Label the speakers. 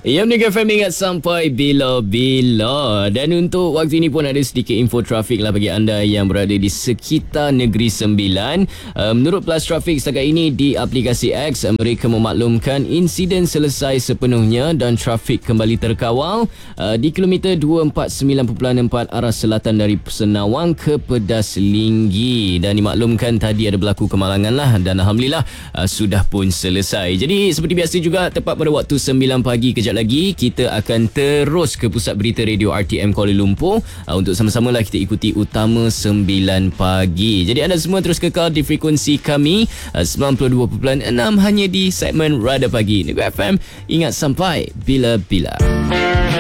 Speaker 1: Ya, Mega FM ingat sampai bila-bila. Dan untuk waktu ini pun ada sedikit info trafik lah bagi anda yang berada di sekitar Negeri Sembilan. Menurut Plus Trafik setakat ini di aplikasi X, mereka memaklumkan insiden selesai sepenuhnya dan trafik kembali terkawal di kilometer 249.4 arah selatan dari Senawang ke Pedas Linggi. Dan dimaklumkan tadi ada berlaku kemalangan lah, dan Alhamdulillah sudah pun selesai. Jadi seperti biasa juga, tepat pada waktu 9 pagi kejap lagi kita akan terus ke pusat berita radio RTM Kuala Lumpur untuk sama-sama lah kita ikuti Utama 9 pagi. Jadi anda semua terus kekal di frekuensi kami 92.6 hanya di segmen Radar Pagi Negeri FM. Ingat sampai bila-bila.